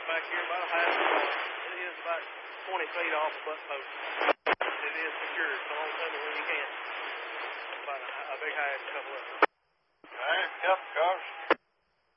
back here about a half a mile. It is about 20 feet off the butt post. It is secured, so don't tell me when you can. About a big high couple of them. All right, yep, cars.